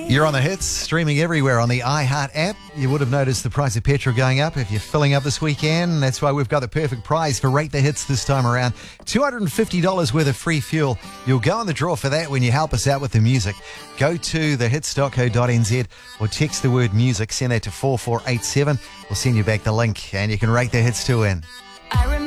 You're on the hits, streaming everywhere on the iHeart app. You would have noticed the price of petrol going up if you're filling up this weekend. That's why we've got the perfect prize for Rate the Hits this time around. $250 worth of free fuel. You'll go in the draw for that when you help us out with the music. Go to thehits.co.nz or text the word music. Send that to 4487. We'll send you back the link and you can rate the hits to win. I remember